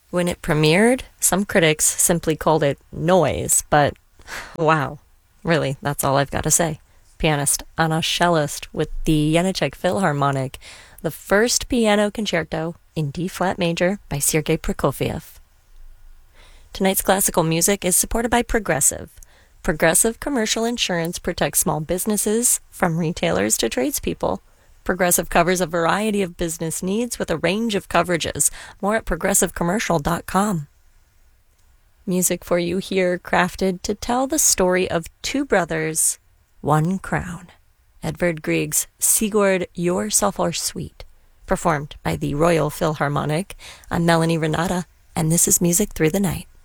When it premiered, some critics simply called it noise, but wow, really, that's all I've got to say. Pianist Anna Cellist with the Janáček Philharmonic, the first piano concerto in D-flat major by Sergei Prokofiev. Tonight's classical music is supported by Progressive. Progressive Commercial Insurance protects small businesses from retailers to tradespeople. Progressive covers a variety of business needs with a range of coverages. More at progressivecommercial.com. Music for you here crafted to tell the story of two brothers, one crown. Edvard Grieg's Sigurd Yourself Are Sweet, performed by the Royal Philharmonic. I'm Melanie Renata, and this is Music Through the Night.